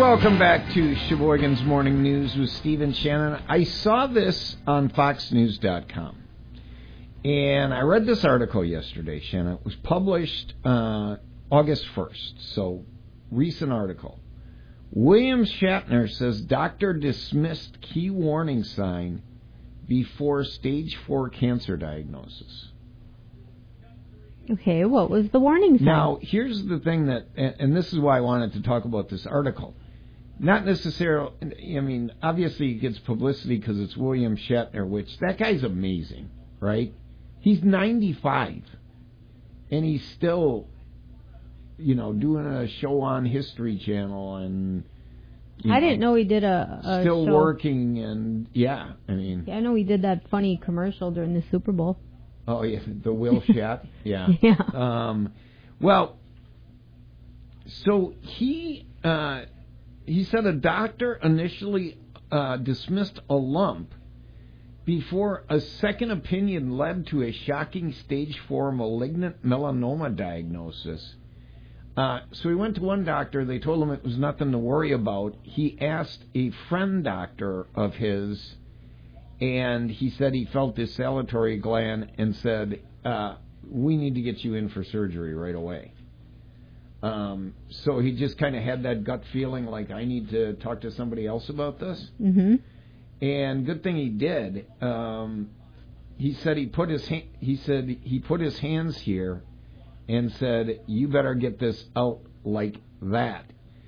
Welcome back to Sheboygan's Morning News with Steve and Shannon. I saw this on FoxNews.com, and I read this article yesterday, Shannon. It was published August 1st, so recent article. William Shatner says doctor dismissed key warning sign before stage 4 cancer diagnosis. Okay, what was the warning sign? Now, here's the thing that, and this is why I wanted to talk about this article. Not necessarily, I mean, obviously it gets publicity because it's William Shatner, which, that guy's amazing, right? He's 95, and he's still, doing a show on History Channel, and... I didn't know he did a still show. Working, and, yeah, I mean... Yeah, I know he did that funny commercial during the Super Bowl. Oh, yeah, the Will Shat? Yeah. Yeah. Well, so he said a doctor initially dismissed a lump before a second opinion led to a shocking stage 4 malignant melanoma diagnosis. So he went to one doctor. They told him it was nothing to worry about. He asked a friend doctor of his, and he said he felt this salivary gland and said, we need to get you in for surgery right away. So he just kind of had that gut feeling like, I need to talk to somebody else about this. Mm-hmm. And good thing he did. He said he put his hands here and said, you better get this out like that.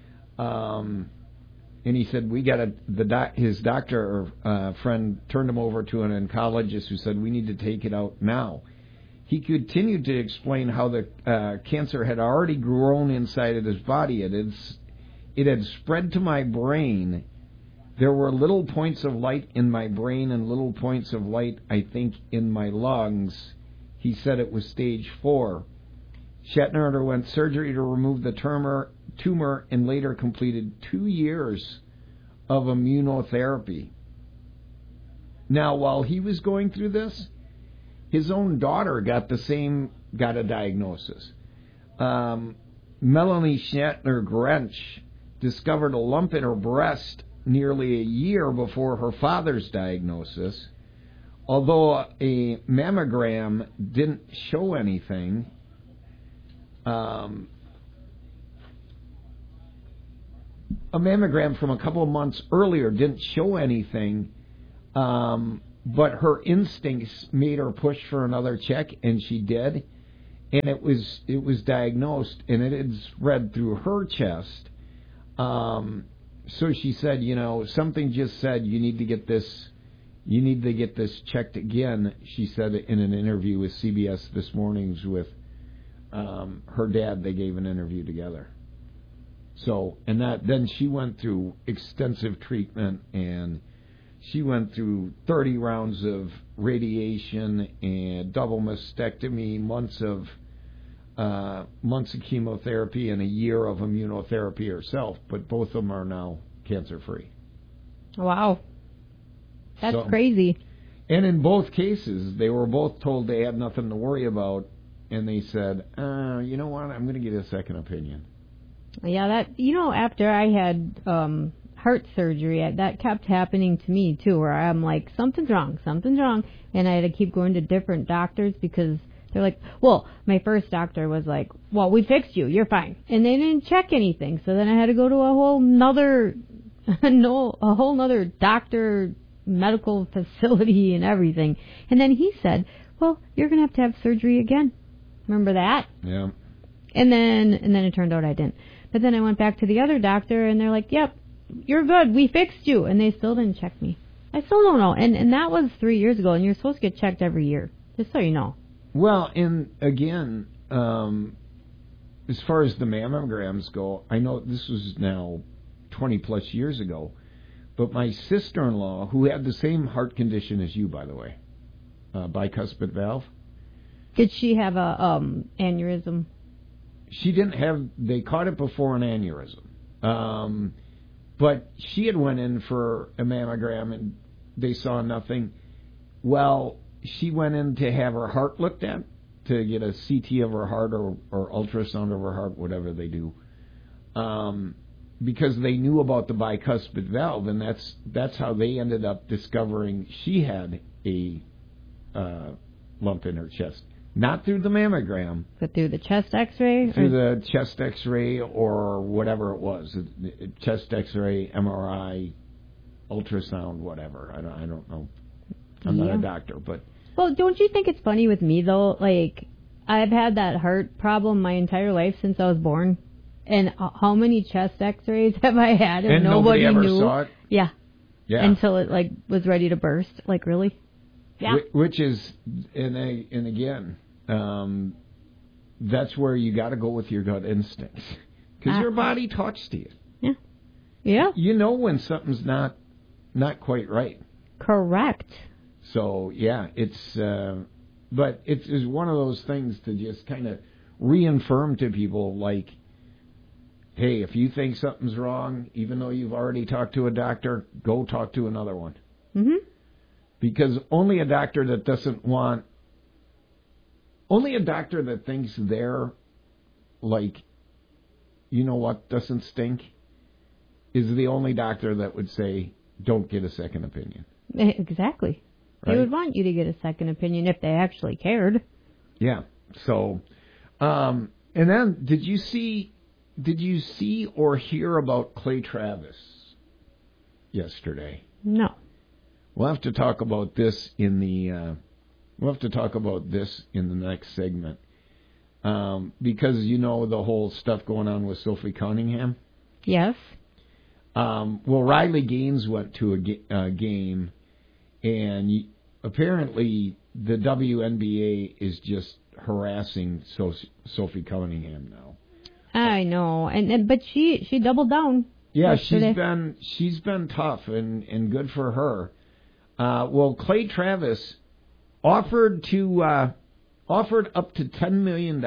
And he said, his doctor or friend turned him over to an oncologist who said, we need to take it out now. He continued to explain how the cancer had already grown inside of his body. It had spread to my brain. There were little points of light in my brain and little points of light, I think, in my lungs. He said it was stage 4. Shatner underwent surgery to remove the tumor and later completed 2 years of immunotherapy. Now, while he was going through this, his own daughter got a diagnosis. Melanie Shatner Grench discovered a lump in her breast nearly a year before her father's diagnosis. Although a mammogram didn't show anything, a mammogram from a couple of months earlier didn't show anything, but her instincts made her push for another check, and she did, and it was diagnosed, and it had spread through her chest. So she said, something just said you need to get this checked again. She said in an interview with CBS This Morning's with her dad. They gave an interview together. So, and then she went through extensive treatment, and she went through 30 rounds of radiation and double mastectomy, months of chemotherapy, and a year of immunotherapy herself. But both of them are now cancer-free. Wow. That's crazy. And in both cases, they were both told they had nothing to worry about, and they said, you know what, I'm going to get a second opinion. Yeah, after I had heart surgery, that kept happening to me, too, where I'm like, something's wrong, and I had to keep going to different doctors because they're like, well, my first doctor was like, well, we fixed you, you're fine, and they didn't check anything, so then I had to go to a whole nother doctor, medical facility and everything, and then he said, well, you're going to have surgery again. Remember that? Yeah. And then it turned out I didn't. But then I went back to the other doctor, and they're like, yep, you're good. We fixed you. And they still didn't check me. I still don't know. And that was 3 years ago, and you're supposed to get checked every year, just so you know. Well, and again, as far as the mammograms go, I know this was now 20-plus years ago, but my sister-in-law, who had the same heart condition as you, by the way, bicuspid valve. Did she have a aneurysm? She didn't have, they caught it before an aneurysm. But she had went in for a mammogram and they saw nothing. Well, she went in to have her heart looked at, to get a CT of her heart or ultrasound of her heart, whatever they do. because they knew about the bicuspid valve, and that's how they ended up discovering she had a lump in her chest. Not through the mammogram. But through the chest x-ray? Through the chest x-ray or whatever it was. Chest x-ray, MRI, ultrasound, whatever. I don't know. I'm not a doctor, but... Well, don't you think it's funny with me, though? Like, I've had that heart problem my entire life since I was born. And how many chest x-rays have I had and nobody ever knew? Saw it? Yeah. Until it, like, was ready to burst. Like, really? Yeah. Which is, and again, that's where you got to go with your gut instincts, because your body talks to you. Yeah. Yeah. You know when something's not quite right. Correct. So yeah, but it's one of those things to just kind of reaffirm to people, like, hey, if you think something's wrong, even though you've already talked to a doctor, go talk to another one. Mm-hmm. Because only a doctor that thinks they're, like, you know what, doesn't stink, is the only doctor that would say, don't get a second opinion. Exactly. Right? They would want you to get a second opinion if they actually cared. Yeah. So, and then did you see or hear about Clay Travis yesterday? No. We'll have to talk about this in the next segment, because you know the whole stuff going on with Sophie Cunningham. Yes. Well, Riley Gaines went to a game, and apparently the WNBA is just harassing Sophie Cunningham now. I know, but she doubled down. Yeah, yesterday. she's been tough and good for her. Well, Clay Travis offered up to $10 million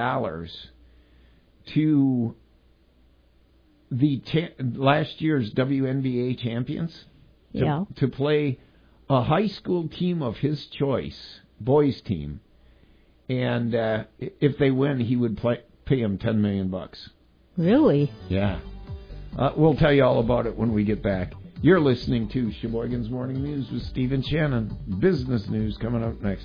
to the last year's WNBA champions to play a high school team of his choice, boys team, and if they win, he would pay him $10 million. Really? Yeah. We'll tell you all about it when we get back. You're listening to Sheboygan's Morning News with Steve and Shannon. Business news coming up next.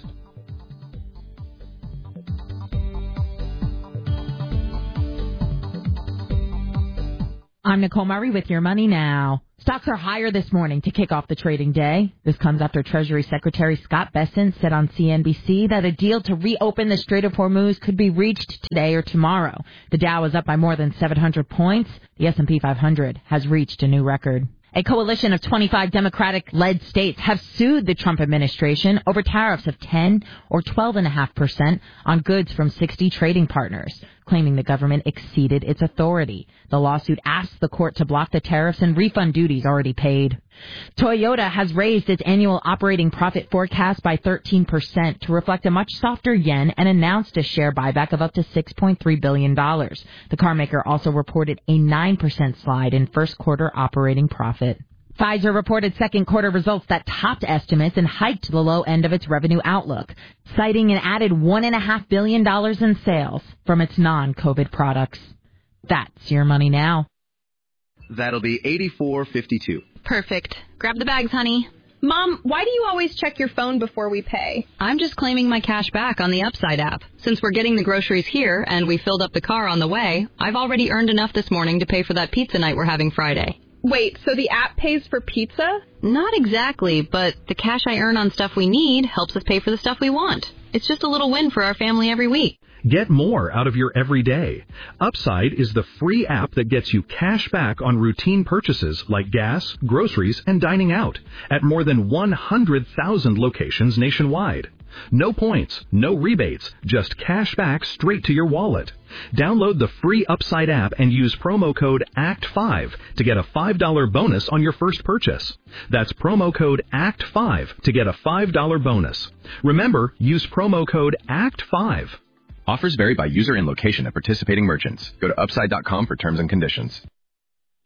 I'm Nicole Murray with Your Money Now. Stocks are higher this morning to kick off the trading day. This comes after Treasury Secretary Scott Bessent said on CNBC that a deal to reopen the Strait of Hormuz could be reached today or tomorrow. The Dow is up by more than 700 points. The S&P 500 has reached a new record. A coalition of 25 Democratic-led states have sued the Trump administration over tariffs of 10 or 12.5% on goods from 60 trading partners, claiming the government exceeded its authority. The lawsuit asks the court to block the tariffs and refund duties already paid. Toyota has raised its annual operating profit forecast by 13% to reflect a much softer yen and announced a share buyback of up to $6.3 billion. The carmaker also reported a 9% slide in first quarter operating profit. Pfizer reported second quarter results that topped estimates and hiked the low end of its revenue outlook, citing an added $1.5 billion in sales from its non-COVID products. That's Your Money Now. That'll be $84.52. Perfect. Grab the bags, honey. Mom, why do you always check your phone before we pay? I'm just claiming my cash back on the Upside app. Since we're getting the groceries here and we filled up the car on the way, I've already earned enough this morning to pay for that pizza night we're having Friday. Wait, so the app pays for pizza? Not exactly, but the cash I earn on stuff we need helps us pay for the stuff we want. It's just a little win for our family every week. Get more out of your everyday. Upside is the free app that gets you cash back on routine purchases like gas, groceries, and dining out at more than 100,000 locations nationwide. No points, no rebates, just cash back straight to your wallet. Download the free Upside app and use promo code ACT5 to get a $5 bonus on your first purchase. That's promo code ACT5 to get a $5 bonus. Remember, use promo code ACT5. Offers vary by user and location at participating merchants. Go to upside.com for terms and conditions.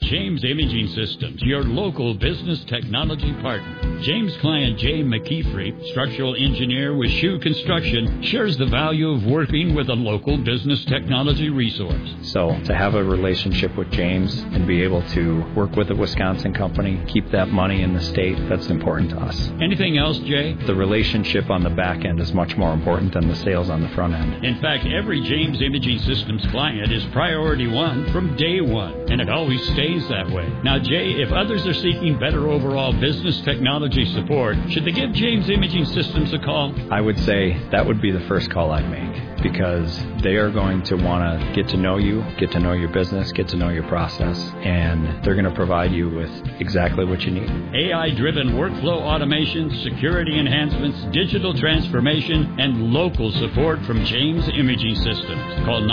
James Imaging Systems, your local business technology partner. James' client Jay McKeefrey, structural engineer with Shoe Construction, shares the value of working with a local business technology resource. So to have a relationship with James and be able to work with a Wisconsin company, keep that money in the state, that's important to us. Anything else, Jay? The relationship on the back end is much more important than the sales on the front end. In fact, every James Imaging Systems client is priority one from day one, and it always stays that way. Now, Jay, if others are seeking better overall business technology support, should they give James Imaging Systems a call? I would say that would be the first call I'd make, because they are going to want to get to know you, get to know your business, get to know your process, and they're going to provide you with exactly what you need. AI-driven workflow automation, security enhancements, digital transformation, and local support from James Imaging Systems. Call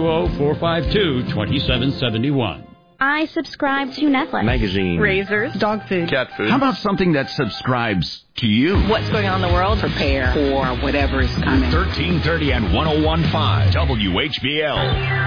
920-452-2771. I subscribe to Netflix. Magazine. Razors. Dog food. Cat food. How about something that subscribes to you? What's going on in the world? Prepare for whatever is coming. 1330 and 101.5 WHBL.